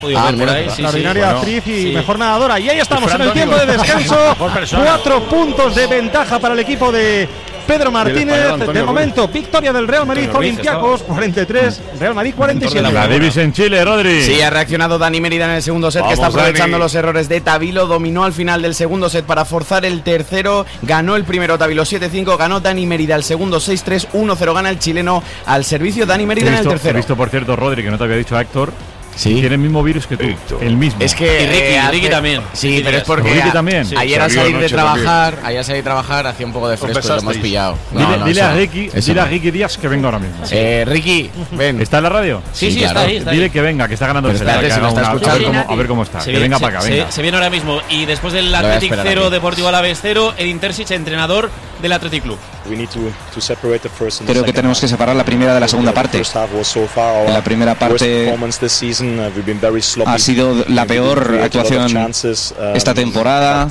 Extraordinaria actriz y mejor nadadora. Y ahí estamos en el tiempo de descanso. 4 puntos de ventaja para el equipo de Pedro Martínez. De momento, victoria del Real Madrid. Olympiacos 43, Real Madrid 47. La Davis en Chile, Rodri. Sí, ha reaccionado Dani Mérida en el segundo set. Vamos, que está aprovechando los errores de Tavilo. Dominó al final del segundo set para forzar el tercero. Ganó el primero Tavilo 7-5. Ganó Dani Mérida el segundo 6-3. 1-0 gana el chileno al servicio Dani Mérida en el tercero. He visto, por cierto, Rodri, que no te había dicho, Héctor. Sí. Tiene el mismo virus que tú. El mismo. Es que Ricky también. Sí, pero es porque Ricky también. Ayer al salir de trabajar, hacía un poco de fresco y lo hemos pillado. Dile a Ricky Díaz que venga ahora mismo. Ricky, ven. ¿Está en la radio? Sí, claro. Está ahí. Dile que venga, que está ganando el set. A ver cómo está. Que venga para acá, venga. Se viene ahora mismo. Y después del Athletic 0, Deportivo Alavés 0, Edin Terzic, entrenador del Athletic Club. Creo que tenemos que separar la primera de la segunda parte. La primera parte ha sido la peor actuación esta temporada.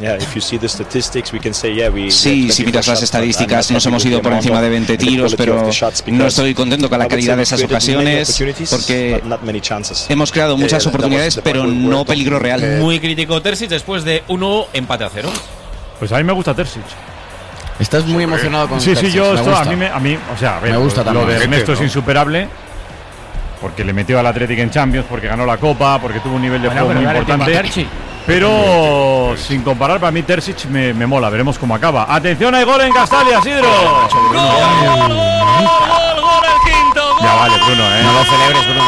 Sí, si miras las estadísticas, nos hemos ido por encima de 20 tiros, pero no estoy contento con la calidad de esas ocasiones porque hemos creado muchas oportunidades, pero no peligro real. Muy crítico Terzic después de 1 empate a 0. Pues a mí me gusta Terzic. Estás muy emocionado con Terzic. Sí, yo estoy, a mí, o sea, a ver, me gusta lo de Ernesto es insuperable. Porque le metió al Athletic en Champions, porque ganó la Copa, porque tuvo un nivel de juego muy importante. Pero sin comparar, para mí Terzic me mola. Veremos cómo acaba. Atención, hay gol en Castalia, Sidro. ¡Gol el quinto! Ya vale, Bruno, No lo celebres, Bruno.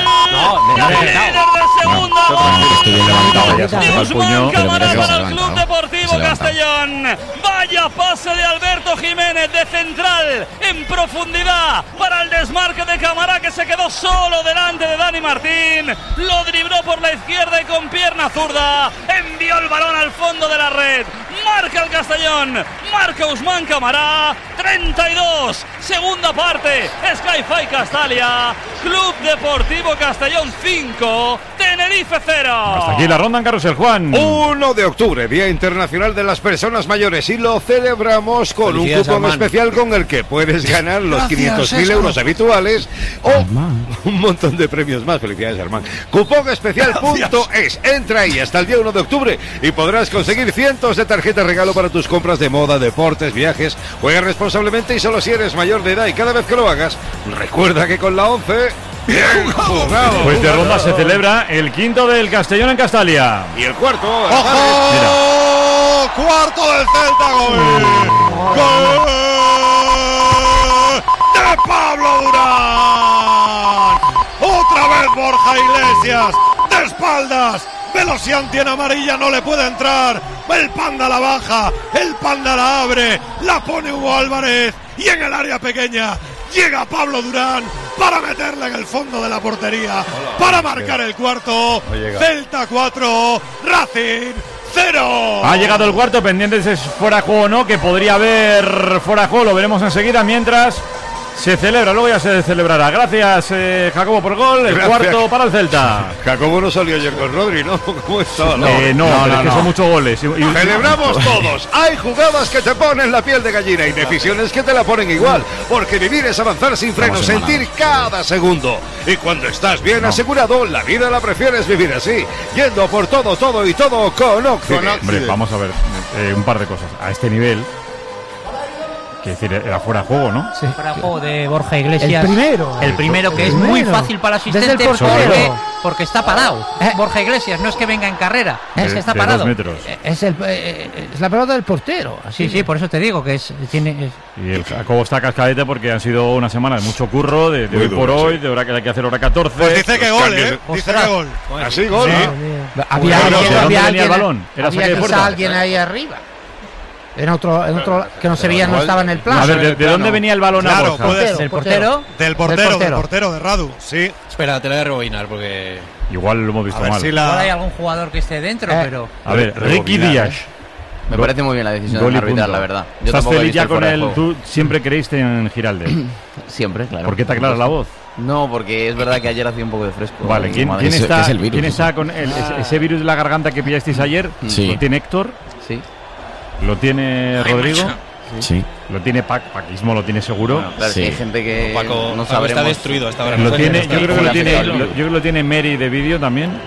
Estoy bien levantado ya, se el puño. Para el Club Deportivo Castellón. Vaya pase de Alberto Jiménez de central en profundidad para el desmarque de Camará, que se quedó solo delante de Dani Martín. Lo dribló por la izquierda y con pierna zurda envió el balón al fondo de la red. Marca el Castellón, marca Usman Camará. 32, segunda parte. Sky-Fi Castalia, Club Deportivo Castellón 5, Tenerife 0. Hasta aquí la ronda en Carrusel, Juan. 1 de octubre, Día Internacional de las Personas Mayores, y lo celebramos con un cupón especial con el que puedes ganar los 500.000 euros habituales o un montón de premios más. Felicidades, Armán. Cupón especial.es. Entra ahí hasta el día 1 de octubre y podrás conseguir cientos de tarjetas regalo para tus compras de moda, deportes, viajes. Juega responsablemente y solo si eres mayor de edad, y cada vez que lo hagas, recuerda que con la 11... ¡Bien jugado! Pues de ronda se celebra el quinto del Castellón en Castalia. Y el cuarto... ¡Ojo! Mira. ¡Cuarto del Celta! ¡Gol! ¡De Pablo Durán! ¡Otra vez Borja Iglesias! ¡De espaldas! Velocian tiene amarilla, no le puede entrar. El Panda la baja, el Panda la abre, la pone Hugo Álvarez y en el área pequeña llega Pablo Durán para meterla en el fondo de la portería, para marcar el cuarto. Celta 4, Racing 0. Ha llegado el cuarto, pendiente si es fuera de juego o no, que podría haber fuera de juego, lo veremos enseguida, mientras se celebra, luego ya se celebrará. Gracias, Jacobo, por el gol. El cuarto para el Celta. Jacobo no salió ayer con Rodri, ¿no? ¿Cómo estaba? No, es que son muchos goles. Celebramos todos. Hay jugadas que te ponen la piel de gallina y decisiones que te la ponen igual. Porque vivir es avanzar sin freno, sentir cada segundo. Y cuando estás bien asegurado, la vida la prefieres vivir así. Yendo por todo y todo con Occident. Hombre, vamos a ver un par de cosas. A este nivel... Es decir, era fuera de juego, ¿no? Sí. Fuera de juego de Borja Iglesias. El primero que es muy fácil para el asistente porque está parado. Borja Iglesias no es que venga en carrera, es que está parado. 2 metros. Es la pelota del portero. Sí, por eso te digo que tiene. Y el Jacobo está cascadete porque han sido una semana de mucho curro, de hoy por hoy, de hora que hay que hacer hora 14. Pues dice que gol, dice que gol. Así gol, ¿no? Había alguien ahí arriba. En otro que no se veía, no estaba en el plan. A ver, ¿de dónde venía el balón a Borja? ¿Del portero? Del portero, de Radu, sí. Espera, te lo voy a rebobinar porque... Igual lo hemos visto mal. Igual hay algún jugador que esté dentro, pero... A ver, Ricky Díaz. Me parece muy bien la decisión de arbitrar, la verdad. Yo ¿estás feliz ya con él? ¿Tú siempre creíste en Giralde? Siempre, claro. ¿Por qué te aclaras la voz? No, porque es verdad que ayer hacía un poco de fresco. Vale, ¿quién está con ese virus de la garganta que pillasteis ayer? Sí. ¿Lo tiene Héctor? Sí. ¿Lo tiene Rodrigo? Sí. Lo tiene Paquismo, lo tiene seguro. Bueno, claro, sí. Hay gente que Paco no sabremos. Está destruido hasta ahora. Yo creo que lo tiene Mary de vídeo también.